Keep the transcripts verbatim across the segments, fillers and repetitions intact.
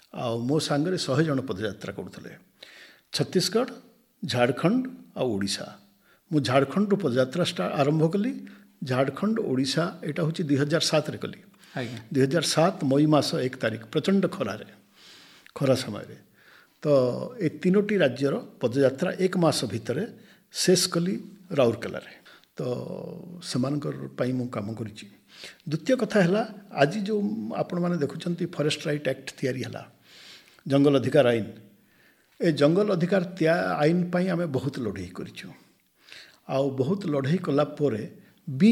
ଆଉ ମୋ ସାଙ୍ଗରେ ଶହେ ଜଣ ପଦଯାତ୍ରା କରୁଥିଲେ। ଛତିଶଗଡ଼, ଝାଡ଼ଖଣ୍ଡ ଆଉ ଓଡ଼ିଶା। ମୁଁ ଝାଡ଼ଖଣ୍ଡରୁ ପଦଯାତ୍ରା ଷ୍ଟା ଆରମ୍ଭ କଲି। ଝାଡ଼ଖଣ୍ଡ ଓଡ଼ିଶା ଏଇଟା ହେଉଛି ଦୁଇ ହଜାର ସାତରେ କଲି। ଦୁଇ ହଜାର ସାତ ମଇ ମାସ ଏକ ତାରିଖ ପ୍ରଚଣ୍ଡ ଖରାରେ ଖରା ସମୟରେ। ତ ଏ ତିନୋଟି ରାଜ୍ୟର ପଦଯାତ୍ରା ଏକ ମାସ ଭିତରେ ଶେଷ କଲି ରାଉରକେଲାରେ। ତ ସେମାନଙ୍କର ପାଇଁ ମୁଁ କାମ କରିଛି। ଦ୍ୱିତୀୟ କଥା ହେଲା, ଆଜି ଯେଉଁ ଆପଣମାନେ ଦେଖୁଛନ୍ତି ଫରେଷ୍ଟ ରାଇଟ୍ ଆକ୍ଟ ତିଆରି ହେଲା, ଜଙ୍ଗଲ ଅଧିକାର ଆଇନ, ଏ ଜଙ୍ଗଲ ଅଧିକାର ଆଇନ ପାଇଁ ଆମେ ବହୁତ ଲଢ଼େଇ କରିଛୁ। ଆଉ ବହୁତ ଲଢ଼େଇ କଲା ପରେ ବି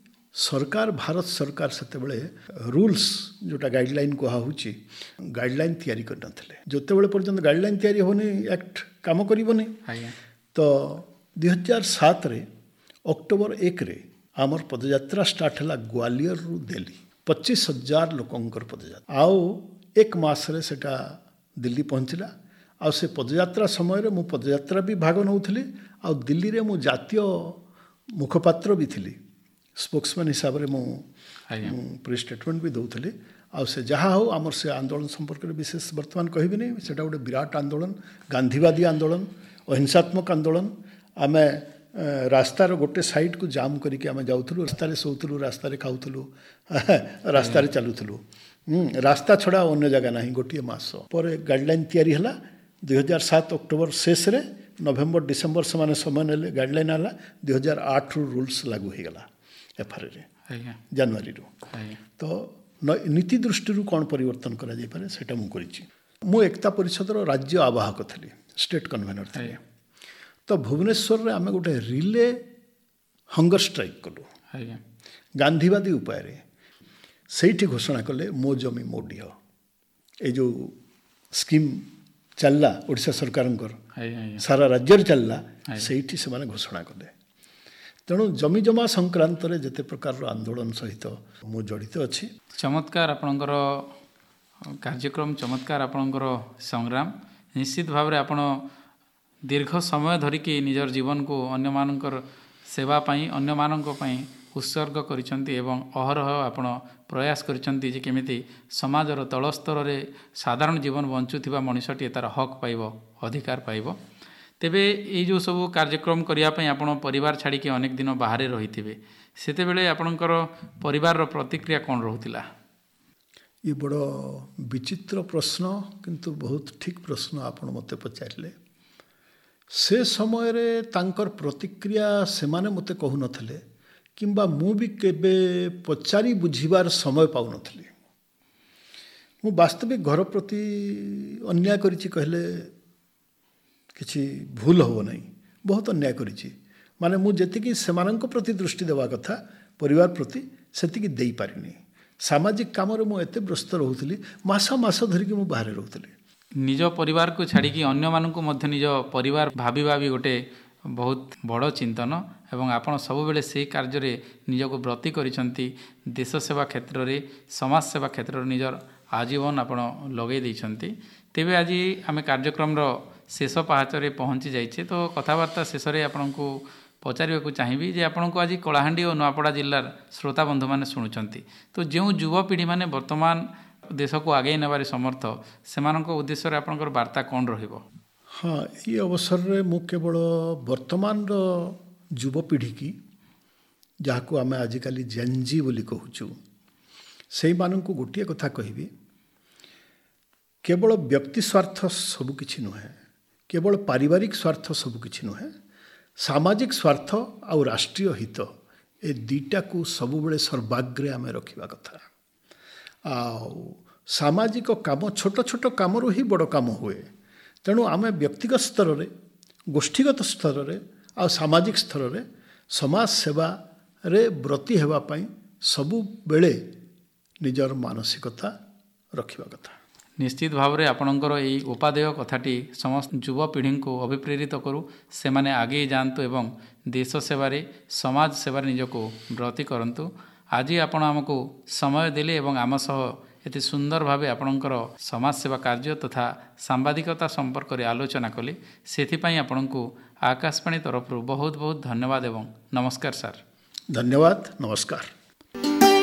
ସରକାର ଭାରତ ସରକାର ସେତେବେଳେ ରୁଲ୍ସ ଯେଉଁଟା ଗାଇଡ଼ଲାଇନ୍ କୁହାହେଉଛି ଗାଇଡ଼ଲାଇନ୍ ତିଆରି କରିନଥିଲେ। ଯେତେବେଳେ ପର୍ଯ୍ୟନ୍ତ ଗାଇଡ଼ଲାଇନ୍ ତିଆରି ହେବନି ଆକ୍ଟ କାମ କରିବନି। ତ ଦୁଇ ହଜାର ସାତରେ ଅକ୍ଟୋବର ଏକରେ ଆମର ପଦଯାତ୍ରା ଷ୍ଟାର୍ଟ ହେଲା ଗ୍ୱାଲିୟରରୁ ଦିଲ୍ଲୀ। ପଚିଶ ହଜାର ଲୋକଙ୍କର ପଦଯାତ୍ରା। ଆଉ ଏକ ମାସରେ ସେଟା ଦିଲ୍ଲୀ ପହଞ୍ଚିଲା। ଆଉ ସେ ପଦଯାତ୍ରା ସମୟରେ ମୁଁ ପଦଯାତ୍ରା ବି ଭାଗ ନେଉଥିଲି। ଆଉ ଦିଲ୍ଲୀରେ ମୁଁ ଜାତୀୟ ମୁଖପାତ୍ର ବି ଥିଲି। ସ୍ପୋକ୍ସମ୍ୟାନ୍ ହିସାବରେ ମୁଁ ପ୍ରି ଷ୍ଟେଟମେଣ୍ଟ ବି ଦେଉଥିଲି। ଆଉ ସେ ଯାହା ହଉ, ଆମର ସେ ଆନ୍ଦୋଳନ ସମ୍ପର୍କରେ ବିଶେଷ ବର୍ତ୍ତମାନ କହିବିନି। ସେଇଟା ଗୋଟେ ବିରାଟ ଆନ୍ଦୋଳନ, ଗାନ୍ଧୀବାଦୀ ଆନ୍ଦୋଳନ, ଅହିଂସାତ୍ମକ ଆନ୍ଦୋଳନ। ଆମେ ରାସ୍ତାର ଗୋଟେ ସାଇଡ଼କୁ ଜାମ୍ କରିକି ଆମେ ଯାଉଥିଲୁ, ରାସ୍ତାରେ ଶୋଉଥିଲୁ, ରାସ୍ତାରେ ଖାଉଥିଲୁ, ରାସ୍ତାରେ ଚାଲୁଥିଲୁ। ରାସ୍ତା ଛଡ଼ା ଅନ୍ୟ ଜାଗା ନାହିଁ। ଗୋଟିଏ ମାସ ପରେ ଗାଇଡ଼ଲାଇନ୍ ତିଆରି ହେଲା। ଦୁଇ ହଜାର ସାତ ଅକ୍ଟୋବର ଶେଷରେ, ନଭେମ୍ବର ଡିସେମ୍ବର ସେମାନେ ସମୟ ନେଲେ, ଗାଇଡ଼ଲାଇନ୍ ହେଲା। ଦୁଇ ହଜାର ଆଠରୁ ରୁଲ୍ସ ଲାଗୁ ହୋଇଗଲା ଏଫ୍ଆର୍ରେ ଜାନୁଆରୀରୁ। ତ ନୀତି ଦୃଷ୍ଟିରୁ କ'ଣ ପରିବର୍ତ୍ତନ କରାଯାଇପାରେ ସେଇଟା ମୁଁ କରିଛି। ମୁଁ ଏକତା ପରିଷଦର ରାଜ୍ୟ ଆବାହକ ଥିଲି, ଷ୍ଟେଟ୍ କନଭେନର ଥିଲି। ତ ଭୁବନେଶ୍ୱରରେ ଆମେ ଗୋଟେ ରିଲେ ହଙ୍ଗର ଷ୍ଟ୍ରାଇକ୍ କଲୁ ଗାନ୍ଧୀବାଦୀ ଉପାୟରେ। ସେଇଠି ଘୋଷଣା କଲେ ମୋ ଜମି ମୋ ଡିହ। ଏ ଯେଉଁ ସ୍କିମ୍ ଚାଲିଲା ଓଡ଼ିଶା ସରକାରଙ୍କର, ସାରା ରାଜ୍ୟରେ ଚାଲିଲା, ସେଇଠି ସେମାନେ ଘୋଷଣା କଲେ। ତେଣୁ ଜମି ଜମା ସଂକ୍ରାନ୍ତରେ ଯେତେ ପ୍ରକାରର ଆନ୍ଦୋଳନ ସହିତ ମୁଁ ଜଡ଼ିତ ଅଛି। ଚମତ୍କାର ଆପଣଙ୍କର କାର୍ଯ୍ୟକ୍ରମ, ଚମତ୍କାର ଆପଣଙ୍କର ସଂଗ୍ରାମ। ନିଶ୍ଚିତ ଭାବରେ ଆପଣ ଦୀର୍ଘ ସମୟ ଧରିକି ନିଜର ଜୀବନକୁ ଅନ୍ୟମାନଙ୍କର ସେବା ପାଇଁ, ଅନ୍ୟମାନଙ୍କ ପାଇଁ ଉତ୍ସର୍ଗ କରିଛନ୍ତି ଏବଂ ଅହରହ ଆପଣ ପ୍ରୟାସ କରିଛନ୍ତି ଯେ କେମିତି ସମାଜର ତଳ ସ୍ତରରେ ସାଧାରଣ ଜୀବନ ବଞ୍ଚୁଥିବା ମଣିଷଟିଏ ତା'ର ହକ୍ ପାଇବ, ଅଧିକାର ପାଇବ। ତେବେ ଏଇ ଯେଉଁ ସବୁ କାର୍ଯ୍ୟକ୍ରମ କରିବା ପାଇଁ ଆପଣ ପରିବାର ଛାଡ଼ିକି ଅନେକ ଦିନ ବାହାରେ ରହିଥିବେ, ସେତେବେଳେ ଆପଣଙ୍କର ପରିବାରର ପ୍ରତିକ୍ରିୟା କ'ଣ ରହୁଥିଲା? ଏ ବଡ଼ ବିଚିତ୍ର ପ୍ରଶ୍ନ, କିନ୍ତୁ ବହୁତ ଠିକ୍ ପ୍ରଶ୍ନ ଆପଣ ମୋତେ ପଚାରିଲେ। ସେ ସମୟରେ ତାଙ୍କର ପ୍ରତିକ୍ରିୟା ସେମାନେ ମୋତେ କହୁନଥିଲେ, କିମ୍ବା ମୁଁ ବି କେବେ ପଚାରି ବୁଝିବାର ସମୟ ପାଉନଥିଲି। ମୁଁ ବାସ୍ତବିକ ଘର ପ୍ରତି ଅନ୍ୟାୟ କରିଛି କହିଲେ କିଛି ଭୁଲ ହେବ ନାହିଁ। ବହୁତ ଅନ୍ୟାୟ କରିଛି। ମାନେ ମୁଁ ଯେତିକି ସେମାନଙ୍କ ପ୍ରତି ଦୃଷ୍ଟି ଦେବା କଥା ପରିବାର ପ୍ରତି, ସେତିକି ଦେଇପାରିନି। ସାମାଜିକ କାମରେ ମୁଁ ଏତେ ବ୍ୟସ୍ତ ରହୁଥିଲି, ମାସ ମାସ ଧରିକି ମୁଁ ବାହାରେ ରହୁଥିଲି। ନିଜ ପରିବାରକୁ ଛାଡ଼ିକି ଅନ୍ୟମାନଙ୍କୁ ମଧ୍ୟ ନିଜ ପରିବାର ଭାବିବା ବି ଗୋଟେ ବହୁତ ବଡ଼ ଚିନ୍ତନ ଏବଂ ଆପଣ ସବୁବେଳେ ସେହି କାର୍ଯ୍ୟରେ ନିଜକୁ ବ୍ରତୀ କରିଛନ୍ତି। ଦେଶ ସେବା କ୍ଷେତ୍ରରେ, ସମାଜ ସେବା କ୍ଷେତ୍ରରେ ନିଜର ଆଜୀବନ ଆପଣ ଲଗାଇ ଦେଇଛନ୍ତି। ତେବେ ଆଜି ଆମେ କାର୍ଯ୍ୟକ୍ରମର ଶେଷ ପାହାଚରେ ପହଞ୍ଚି ଯାଇଛେ। ତ କଥାବାର୍ତ୍ତା ଶେଷରେ ଆପଣଙ୍କୁ ପଚାରିବାକୁ ଚାହିଁବି ଯେ ଆପଣଙ୍କୁ ଆଜି କଳାହାଣ୍ଡି ଓ ନୂଆପଡ଼ା ଜିଲ୍ଲାର ଶ୍ରୋତା ବନ୍ଧୁମାନେ ଶୁଣୁଛନ୍ତି, ତ ଯେଉଁ ଯୁବପିଢ଼ିମାନେ ବର୍ତ୍ତମାନ ଦେଶକୁ ଆଗେଇ ନେବାରେ ସମର୍ଥ, ସେମାନଙ୍କ ଉଦ୍ଦେଶ୍ୟରେ ଆପଣଙ୍କର ବାର୍ତ୍ତା କ'ଣ ରହିବ? ହଁ, ଏଇ ଅବସରରେ ମୁଁ କେବଳ ବର୍ତ୍ତମାନର ଯୁବପିଢ଼ି କି, ଯାହାକୁ ଆମେ ଆଜିକାଲି ଜେନ୍ଜି ବୋଲି କହୁଛୁ, ସେଇମାନଙ୍କୁ ଗୋଟିଏ କଥା କହିବି, କେବଳ ବ୍ୟକ୍ତି ସ୍ୱାର୍ଥ ସବୁକିଛି ନୁହେଁ, କେବଳ ପାରିବାରିକ ସ୍ୱାର୍ଥ ସବୁକିଛି ନୁହେଁ, ସାମାଜିକ ସ୍ୱାର୍ଥ ଆଉ ରାଷ୍ଟ୍ରୀୟ ହିତ, ଏ ଦୁଇଟାକୁ ସବୁବେଳେ ସର୍ବାଗ୍ରେ ଆମେ ରଖିବା କଥା। ଆଉ ସାମାଜିକ କାମ, ଛୋଟ ଛୋଟ କାମରୁ ହିଁ ବଡ଼ କାମ ହୁଏ। ତେଣୁ ଆମେ ବ୍ୟକ୍ତିଗତ ସ୍ତରରେ, ଗୋଷ୍ଠୀଗତ ସ୍ତରରେ ଆଉ ସାମାଜିକ ସ୍ତରରେ ସମାଜ ସେବାରେ ବ୍ରତୀ ହେବା ପାଇଁ ସବୁବେଳେ ନିଜର ମାନସିକତା ରଖିବା କଥା। ନିଶ୍ଚିତ ଭାବରେ ଆପଣଙ୍କର ଏହି ଉପାଦେୟ କଥାଟି ସମସ୍ତ ଯୁବପିଢ଼ିଙ୍କୁ ଅଭିପ୍ରେରିତ କରୁ, ସେମାନେ ଆଗେଇ ଯାଆନ୍ତୁ ଏବଂ ଦେଶ ସେବାରେ, ସମାଜ ସେବାରେ ନିଜକୁ ବ୍ରତୀ କରନ୍ତୁ। ଆଜି ଆପଣ ଆମକୁ ସମୟ ଦେଲେ ଏବଂ ଆମ ସହ ଏତେ ସୁନ୍ଦର ଭାବେ ଆପଣଙ୍କର ସମାଜସେବା କାର୍ଯ୍ୟ ତଥା ସାମ୍ବାଦିକତା ସମ୍ପର୍କରେ ଆଲୋଚନା କଲେ, ସେଥିପାଇଁ ଆପଣଙ୍କୁ ଆକାଶବାଣୀ ତରଫରୁ ବହୁତ ବହୁତ ଧନ୍ୟବାଦ ଏବଂ ନମସ୍କାର ସାର୍। ଧନ୍ୟବାଦ, ନମସ୍କାର।